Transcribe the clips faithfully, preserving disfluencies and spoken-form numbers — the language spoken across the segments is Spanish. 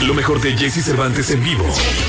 Lo mejor de Jesse Cervantes en vivo.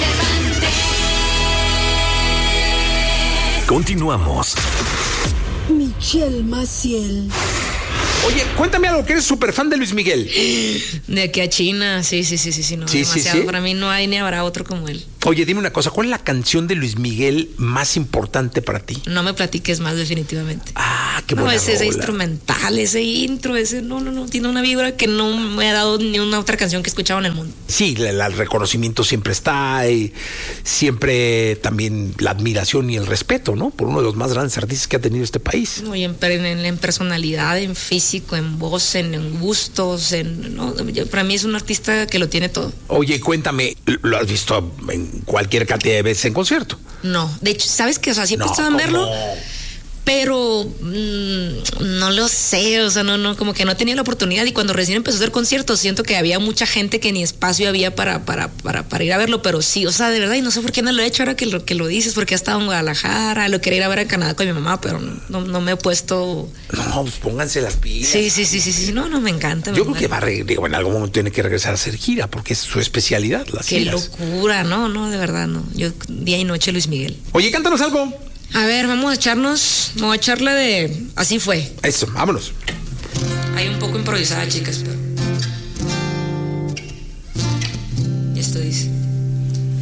Continuamos. Michelle Maciel. Oye, cuéntame algo, que eres súper fan de Luis Miguel. De aquí a China, sí, sí, sí, sí, sí, no, sí, demasiado. Sí, sí. Para mí no hay ni habrá otro como él. Oye, dime una cosa, ¿cuál es la canción de Luis Miguel más importante para ti? No me platiques más, definitivamente. Ah, qué buena. buena No, ese, ese rola. instrumental, ese intro, ese, no, no, no, tiene una vibra que no me ha dado ni una otra canción que he escuchado en el mundo. Sí, la- la- el reconocimiento siempre está, y siempre también la admiración y el respeto, ¿no? Por uno de los más grandes artistas que ha tenido este país. No, y en, en, en personalidad, en físico, en voz, en, en gustos, en, no, yo- para mí es un artista que lo tiene todo. Oye, cuéntame, ¿lo has visto en cualquier cantidad de veces en concierto? No, de hecho, ¿sabes qué? O sea, sí he No, pensado en ¿cómo? verlo, pero mmm, no lo sé, o sea, no, no, como que no tenía la oportunidad, y cuando recién empezó a hacer conciertos siento que había mucha gente que ni espacio había para, para, para, para ir a verlo, pero sí, o sea, de verdad, y no sé por qué no lo he hecho ahora que lo, que lo dices, porque he estado en Guadalajara, lo quería ir a ver en Canadá con mi mamá, pero no, no me he puesto... No, pues pónganse las pilas. Sí, sí, sí, sí, sí, no, no, me encanta. Yo me creo que va a re- digo, en algún momento tiene que regresar a hacer gira, porque es su especialidad, las Qué giras. locura, no, no, de verdad, no. Yo día y noche Luis Miguel. Oye, cántanos algo. A ver, vamos a echarnos, vamos a echarle de... Así fue. Eso, vámonos. Hay un poco improvisada, chicas, pero... Y esto dice...